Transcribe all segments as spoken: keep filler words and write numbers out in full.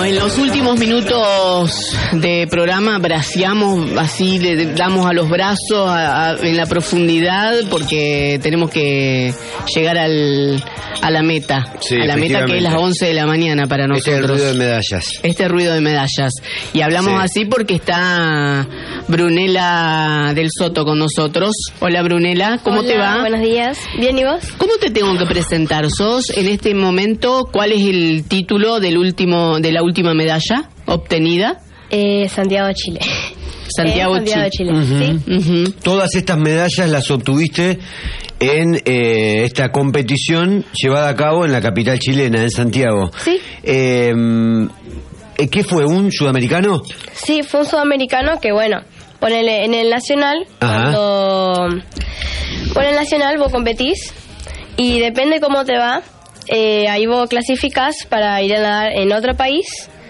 Bueno, en los últimos minutos de programa braceamos así, le damos a los brazos a, a, en la profundidad porque tenemos que llegar al, a la meta, sí, a la meta que es las once de la mañana para nosotros. Este es el ruido de medallas. Este ruido de medallas. Y hablamos sí. así porque está Brunella del Soto con nosotros. Hola Brunella, ¿cómo Hola, te va? Buenos días, bien, ¿y vos? ¿Cómo te tengo que presentar? ¿Sos en este momento, cuál es el título del último, de la última medalla obtenida? Eh, Santiago de Chile. Santiago, eh, Santiago de Chile, uh-huh. ¿sí? Uh-huh. Todas estas medallas las obtuviste en eh, esta competición llevada a cabo en la capital chilena, en Santiago. Sí. Eh, ¿Qué fue, un sudamericano? Sí, fue un sudamericano que, bueno, ponele en el nacional, Ajá. cuando con el nacional vos competís y depende cómo te va, eh, ahí vos clasificás para ir a nadar en otro país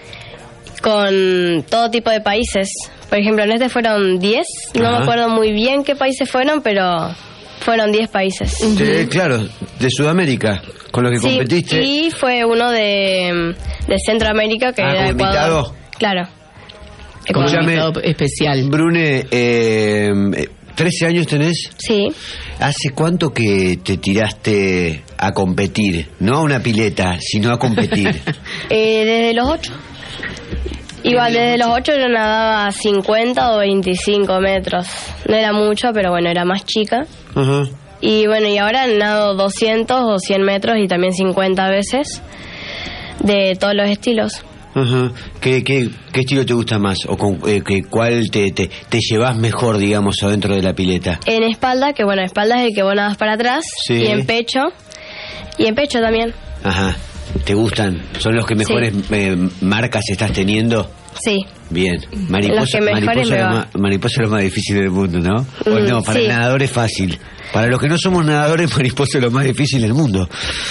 con todo tipo de países. Por ejemplo, en este fueron diez, no Ajá. me acuerdo muy bien qué países fueron, pero fueron diez países. De, claro, de Sudamérica, con los que Sí, competiste. y fue uno de, de Centroamérica, que Ah, era como Ecuador. invitado. Claro. Como Escuchame, invitado especial. Brune, eh, ¿trece años tenés? Sí. ¿Hace cuánto que te tiraste a competir? No a una pileta, sino a competir. Eh, desde los ocho. Igual, desde los ocho yo nadaba cincuenta o veinticinco metros. No era mucho, pero bueno, era más chica. Ajá. Y bueno, y ahora nado doscientos o cien metros y también cincuenta veces, de todos los estilos. Ajá. ¿Qué, qué, qué estilo te gusta más? ¿O con, eh, que, cuál te, te, te llevas mejor, digamos, adentro de la pileta? En espalda, que bueno, espalda es el que vos nadas para atrás. Sí. Y en pecho. Y en pecho también. Ajá. ¿Te gustan? ¿Son los que mejores Sí. eh, marcas estás teniendo? Sí. Bien. Mariposa, Los que mejores mariposa, me es lo va. más, mariposa es lo más difícil del mundo, ¿no? O Mm, no, para sí. el nadador es fácil. Para los que no somos nadadores, mariposa es lo más difícil del mundo.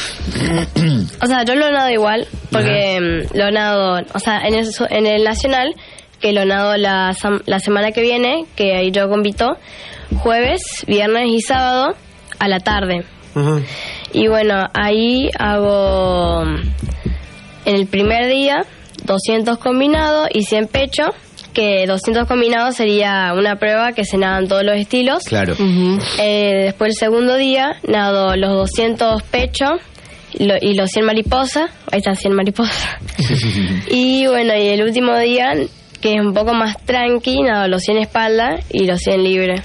O sea, yo lo nado igual, porque mm, lo nado, o sea, en el, su- en el nacional, que lo nado la, sam- la semana que viene, que ahí yo compito, jueves, viernes y sábado, a la tarde. Ajá. Y bueno, ahí hago, mm, en el primer día, doscientos combinados y cien pecho, que doscientos combinados sería una prueba que se nadan todos los estilos. Claro. Uh-huh. Eh, después el segundo día nado los doscientos pecho y, lo- y los cien mariposa. Ahí está, cien mariposa. Y bueno, y el último día, que es un poco más tranqui, nado los cien espalda y los cien libre.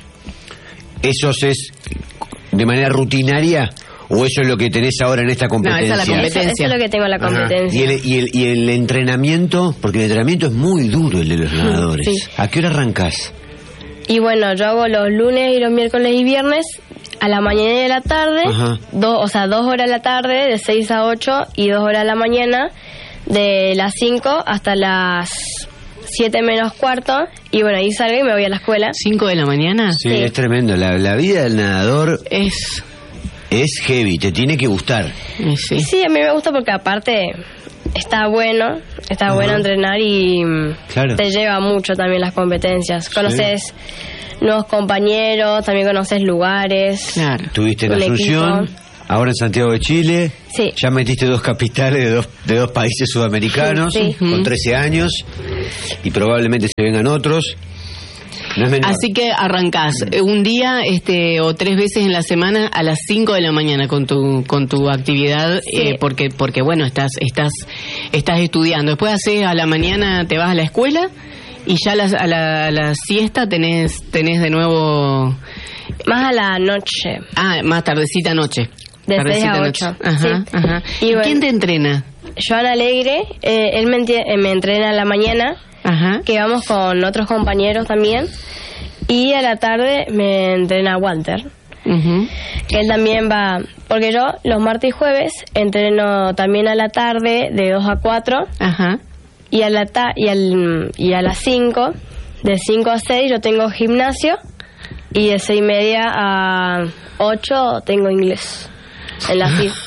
¿Esos es de manera rutinaria o eso es lo que tenés ahora en esta competencia? esa es la competencia. Eso, eso es lo que tengo en la Ajá. competencia. ¿Y el, y, el, ¿Y el entrenamiento? Porque el entrenamiento es muy duro, el de los nadadores. Sí. ¿A qué hora arrancás? Y bueno, yo hago los lunes y los miércoles y viernes a la mañana y a la tarde, Ajá. do, o sea, dos horas a la tarde, de seis a ocho, y dos horas a la mañana, de las cinco hasta las siete menos cuarto, y bueno, ahí salgo y me voy a la escuela. ¿Cinco de la mañana? Sí, Sí. es tremendo. La, la vida del nadador Es... es heavy, te tiene que gustar. eh, sí. Sí, a mí me gusta porque aparte está bueno, está Ajá. bueno entrenar y mm, Claro. te lleva mucho también las competencias. Conoces nuevos compañeros, también conoces lugares. Claro. Estuviste en Un Asunción, equipo. ahora en Santiago de Chile. Sí. Ya metiste dos capitales de dos, de dos países sudamericanos Sí. con trece años y probablemente se vengan otros. No es menor. Así que arrancás eh, un día este o tres veces en la semana a las cinco de la mañana con tu con tu actividad Sí. eh, porque porque bueno, estás estás estás estudiando. Después haces a la mañana, te vas a la escuela y ya a la, a la, a la siesta tenés tenés de nuevo Más a la noche. ah, más tardecita noche. De Tardecita seis a noche. ocho. Ajá, Sí. ajá. Y ¿Y bueno. quién te entrena? Joan Alegre, eh, él me, enti- eh, me entrena a la mañana, Ajá. que vamos con otros compañeros también, y a la tarde me entrena Walter, Ujú. que él también va, porque yo los martes y jueves entreno también a la tarde de dos a cuatro, Ajá. y a la ta y, al, y a las cinco, de cinco a seis yo tengo gimnasio, y de seis y media a ocho tengo inglés en la C I D.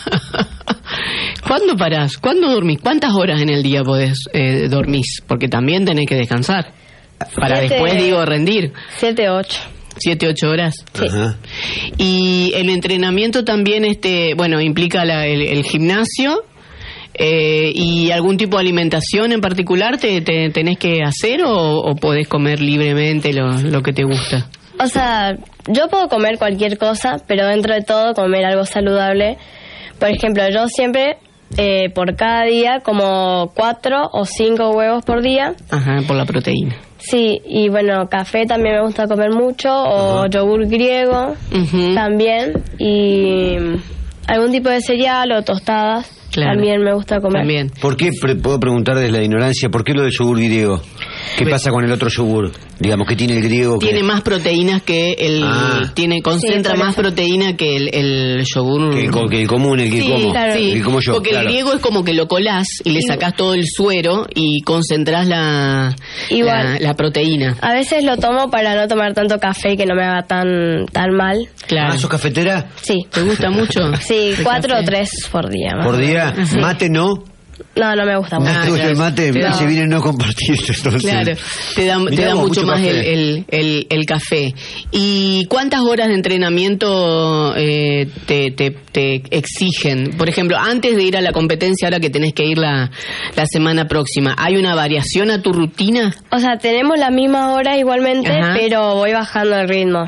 ¿Cuándo parás? ¿Cuándo dormís? ¿Cuántas horas en el día podés eh, dormís? Porque también tenés que descansar. Para Siete- después, digo, rendir. siete, ocho. Siete, ocho horas. Sí. Ajá. Y el entrenamiento también, este, bueno, implica la- el, el gimnasio, Eh, ¿Y algún tipo de alimentación en particular te, te tenés que hacer o, o podés comer libremente lo, lo que te gusta? O sea, yo puedo comer cualquier cosa, pero dentro de todo comer algo saludable. Por ejemplo, yo siempre, eh, por cada día, como cuatro o cinco huevos por día. Ajá, por la proteína. Sí, y bueno, café también me gusta comer mucho, o uh-huh. yogur griego uh-huh. también, y algún tipo de cereal o tostadas. Claro. También me gusta comer. También. ¿Por qué, pre- puedo preguntar desde la ignorancia, por qué lo del yogur griego? ¿Qué pasa con el otro yogur? Digamos, que tiene el griego? Tiene que... más proteínas que el... Ah. tiene Concentra sí, más proteína que el, el yogur... Que el, que el común, el que sí, como. Claro. Sí, el que como yo, porque claro. el griego es como que lo colás y le sacás todo el suero y concentrás la, Igual, la, la proteína. A veces lo tomo para no tomar tanto café y que no me haga tan, tan mal. Claro. ¿Ah, sos cafetera? Sí. ¿Te gusta mucho? Sí, cuatro o tres por día. ¿Por día? Sí. ¿Mate no? No, no me gusta mucho. Ah, claro. El mate no. Se viene no compartir. Entonces. Claro, te da, te da mucho, mucho más el, el, el, el café. ¿Y cuántas horas de entrenamiento eh, te, te, te exigen? Por ejemplo, antes de ir a la competencia, ahora que tenés que ir la, la semana próxima, ¿hay una variación a tu rutina? O sea, tenemos las mismas horas igualmente, Ajá. pero voy bajando el ritmo.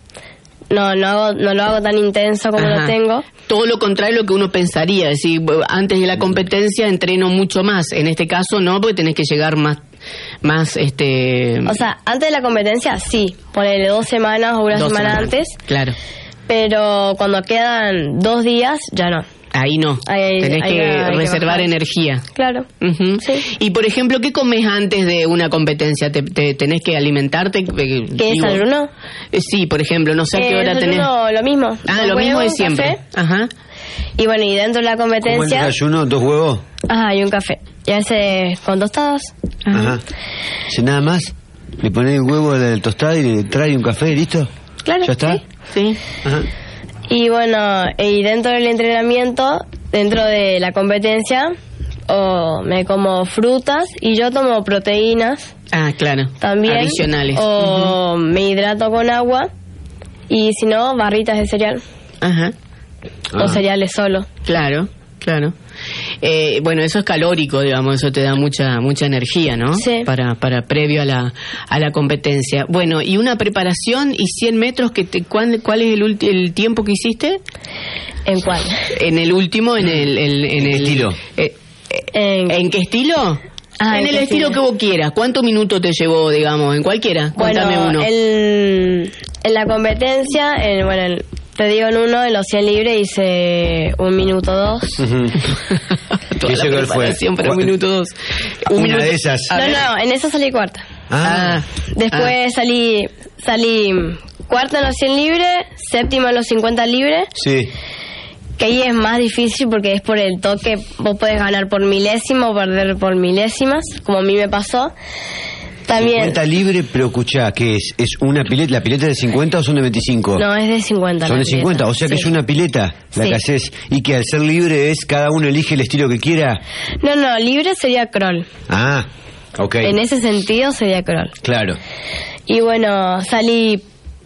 No, no, hago, no lo hago tan intenso como Ajá. lo tengo. Todo lo contrario a lo que uno pensaría. Es decir, antes de la competencia entreno mucho más. En este caso no, porque tenés que llegar más... más este O sea, antes de la competencia sí. Ponele dos semanas o una semana semanas. antes. Claro. Pero cuando quedan dos días, ya no. Ahí no, ahí, tenés ahí, que ahí reservar que energía. Claro. Uh-huh. Sí. Y por ejemplo, ¿qué comes antes de una competencia? ¿Te, te tenés que alimentarte? ¿Qué desayuno? Eh, sí, por ejemplo, no sé a eh, qué hora tenés. Lo mismo. Ah, lo mismo de siempre. Café. Ajá. Y bueno, y dentro de la competencia. ¿Cómo el desayuno? ¿Dos huevos? Ajá, y un café. Y a veces con tostadas. Ajá. Ajá. ¿Si nada más? ¿Le ponés el huevo del tostado y le trae un café, listo? Claro. ¿Ya está? Sí. Sí. Ajá. Y bueno, y dentro del entrenamiento, dentro de la competencia, o me como frutas y yo tomo proteínas. Ah, claro. También. Adicionales. O uh-huh. me hidrato con agua y si no, barritas de cereal. Ajá. O ah. cereales solo. Claro, claro. Eh, bueno, eso es calórico, digamos, eso te da mucha mucha energía, ¿no? Sí. Para para previo a la a la competencia. Bueno, y una preparación y cien metros, que te, ¿cuál, cuál es el, ulti, el tiempo que hiciste? ¿En cuál? En el último, en el... el en el estilo. Eh, ¿En, ¿En qué estilo? Ah, en el estilo que vos quieras. ¿Cuántos minutos te llevó, digamos, en cualquiera? Cuéntame bueno, uno. El, en la competencia, en, bueno, el, te digo en uno, en los cien libres hice un minuto dos. Uh-huh. Toda la preparación para un minuto dos. Un Una minuto. de esas. No, no, en esa salí cuarta. Ah. Después ah. salí salí cuarta en los cien libres, séptima en los cincuenta libres. Sí. Que ahí es más difícil porque es por el toque, vos podés ganar por milésimo o perder por milésimas, como a mí me pasó. También. cincuenta libre, pero escuchá, ¿qué es? ¿Es una pileta? ¿La pileta es de cincuenta o son de veinticinco? No, es de cincuenta. Son de cincuenta, o sea que sí. Es una pileta la sí. que haces. Y que al ser libre es cada uno elige el estilo que quiera. No, no, libre sería crawl. Ah, ok. En ese sentido sería crawl. Claro. Y bueno, salí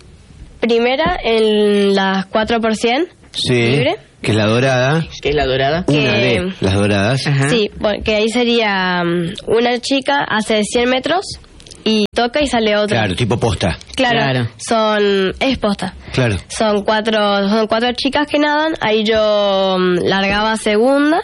primera en las cuatro por cien. Sí. Libre. Que es la dorada. Que es la dorada. Que, una de las doradas. Ajá. Sí, porque ahí sería um, una chica hace cien metros y toca y sale otra. Claro, tipo posta. Claro, claro. son es posta. Claro. Son cuatro, son cuatro chicas que nadan. Ahí yo um, largaba segunda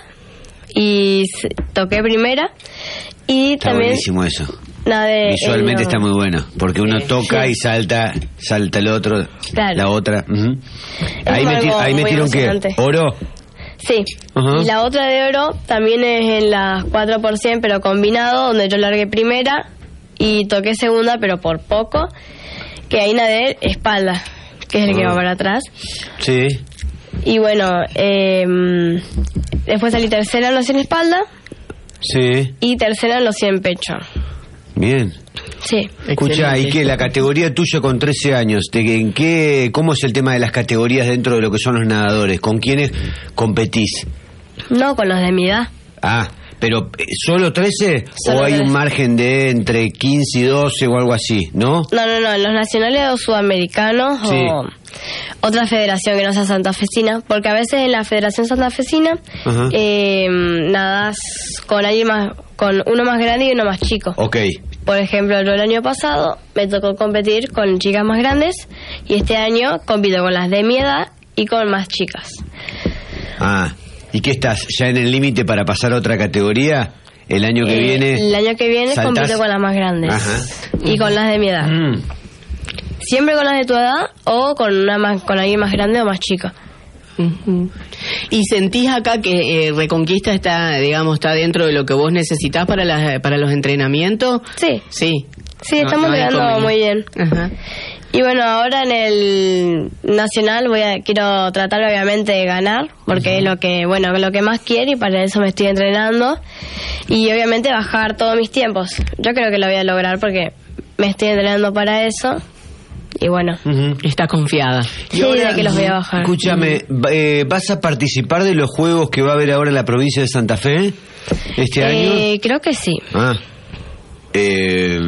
y toqué primera. Y está también buenísimo eso. Nadé visualmente el, está muy bueno, porque uno toca sí. y salta, salta el otro, claro. la otra. Uh-huh. Ahí, meti, ahí metieron que oro. Sí. Uh-huh. Y la otra de oro también es en las cuatro por cien, pero combinado, donde yo largué primera y toqué segunda, pero por poco, que ahí nadé espalda, que es el uh-huh. que va para atrás. Sí. Y bueno, eh, después salí tercera en los cien espalda. Sí. Y tercera en los cien pecho. Bien. Sí. Escucha, ¿y qué? La categoría tuya con trece años, ¿en qué, cómo es el tema de las categorías dentro de lo que son los nadadores? ¿Con quiénes competís? No, con los de mi edad. Ah, pero ¿solo trece? Solo ¿O hay trece. Un margen de entre quince y doce o algo así, no? No, no, no, los nacionales o sudamericanos sí. o... otra federación que no sea santafesina, porque a veces en la Federación Santafesina eh, nadas con alguien más, con uno más grande y uno más chico. Ok. Por ejemplo, el año pasado me tocó competir con chicas más grandes y este año compito con las de mi edad y con más chicas. Ah, ¿y qué estás? ¿Ya en el límite para pasar a otra categoría? El año que eh, viene. El año que viene ¿saltás? compito con las más grandes. Ajá. Y con las de mi edad. Mm. Siempre con las de tu edad o con una más, con alguien más grande o más chica. Uh-huh. ¿Y sentís acá que eh, Reconquista está, digamos, está dentro de lo que vos necesitás para las, para los entrenamientos? Sí. Sí. Sí, No, estamos no hay entrenando muy bien. Ajá. Y bueno, ahora en el nacional voy a quiero tratar obviamente de ganar, porque uh-huh. es lo que, bueno, lo que más quiero y para eso me estoy entrenando. Y obviamente bajar todos mis tiempos. Yo creo que lo voy a lograr porque me estoy entrenando para eso. Y bueno, uh-huh. Está confiada. Sí, ahora, de que los voy a bajar. Escúchame, eh, ¿vas a participar de los juegos que va a haber ahora en la provincia de Santa Fe este eh, año? Creo que sí. Ah. Eh,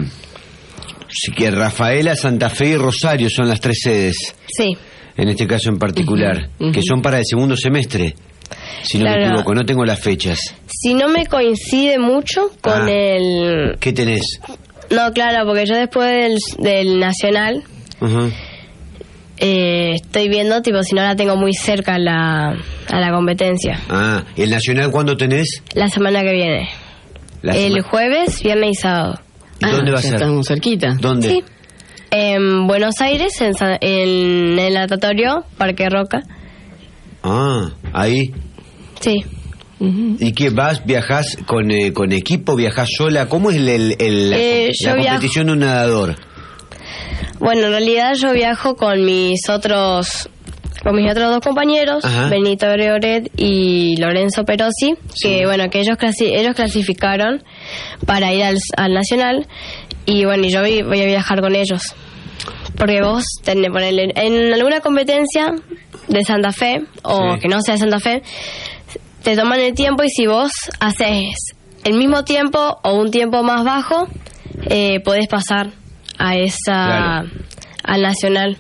sí que Rafaela, Santa Fe y Rosario son las tres sedes. Sí. En este caso en particular, uh-huh. Uh-huh. Que son para el segundo semestre. Si no claro. me equivoco, no tengo las fechas. Si no me coincide mucho con ah, el... ¿Qué tenés? No, claro, porque yo después del, del Nacional uh-huh. eh, estoy viendo, tipo, si no la tengo muy cerca a la, a la competencia. Ah, ¿y el Nacional cuándo tenés? La semana que viene. La el sema... jueves, viernes y sábado. ¿Y ah, dónde va a ser? Estamos cerquita. ¿Dónde? Sí. En Buenos Aires, en, en el natatorio Parque Roca. Ah, ahí. Sí. Uh-huh. ¿Y qué vas? ¿Viajás con, eh, con equipo? ¿Viajás sola? ¿Cómo es el, el, el, eh, la, la competición viajo... de un nadador? Bueno, en realidad yo viajo con mis otros con mis otros dos compañeros, Ajá. Benito Gregoret y Lorenzo Perosi, sí. que bueno, que ellos clasi- ellos clasificaron para ir al, al Nacional y bueno, y yo voy, voy a viajar con ellos. Porque vos tenés ponerle en alguna competencia de Santa Fe o sí. que no sea de Santa Fe, te toman el tiempo y si vos haces el mismo tiempo o un tiempo más bajo, eh, podés pasar a esa claro. al Nacional.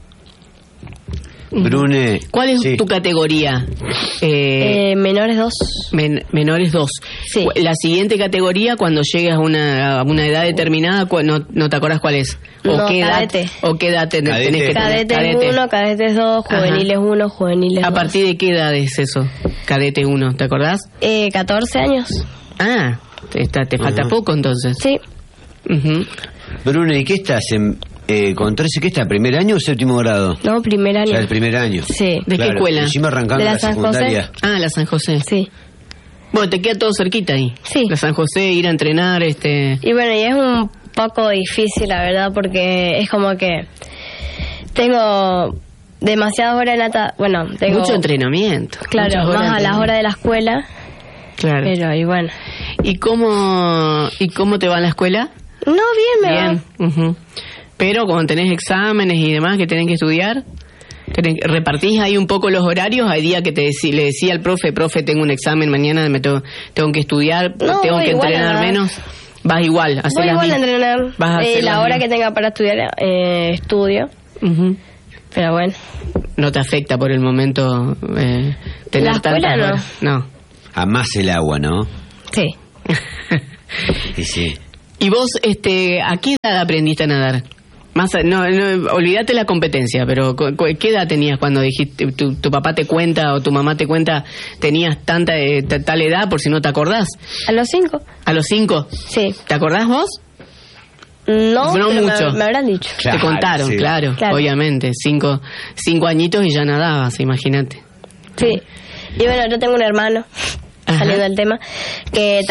Brune, ¿cuál es sí. tu categoría? Eh, eh, menores dos. Men, menores dos. Sí. La siguiente categoría, cuando llegues a una, a una edad determinada, no, no te acuerdas cuál es. ¿O no, qué cadete. edad? ¿O qué edad tenés, cadete. tenés que tener? Cadete uno, cadetes dos, juveniles uno, juveniles ¿A dos. partir de qué edad es eso? Cadete uno, ¿te acordás? Eh, catorce años. Ah, te, te, te falta uh-huh. poco entonces. Sí. Uh-huh. Brune, ¿y qué estás en...? Eh, ¿Con trece qué está? ¿Primer año o séptimo grado? No, primer año. O sea, el primer año. Sí. ¿De claro, qué escuela? Encima arrancando de la, la San secundaria. José. Ah, la San José. Sí. Bueno, te queda todo cerquita ahí. Sí. La San José, ir a entrenar, este... Y bueno, y es un poco difícil, la verdad, porque es como que tengo demasiadas horas de nata... Bueno, tengo... Mucho entrenamiento. Claro, más a las horas de la escuela. Claro. Pero, y bueno. ¿Y cómo, y cómo te va en la escuela? No, bien, me bien. va. Uh-huh. Pero como tenés exámenes y demás que tenés que estudiar, tenés, repartís ahí un poco los horarios. Hay días que te decí, le decía al profe, profe, tengo un examen mañana, me tengo, tengo que estudiar, no, tengo que entrenar menos. Vas igual, hacer voy las igual mis... a entrenar. Vas a eh, hacer la hora mis... que tenga para estudiar, eh, estudio. Uh-huh. Pero bueno. ¿No te afecta por el momento eh, tener la escuela tantas no. horas? No. Amás el agua, ¿no? Sí. Y sí. ¿Y vos, este, a qué edad aprendiste a nadar? Más, no, no, olvídate la competencia, pero ¿qué edad tenías cuando dijiste, tu, tu papá te cuenta o tu mamá te cuenta, tenías tanta eh, t- tal edad, por si no te acordás? A los cinco. ¿A los cinco? Sí. ¿Te acordás vos? No, no mucho. Me, me habrán dicho. Claro, te contaron, sí. claro, claro, obviamente. Cinco, cinco añitos y ya nadabas, imagínate. Sí. Y bueno, yo tengo un hermano, Ajá. saliendo del tema, que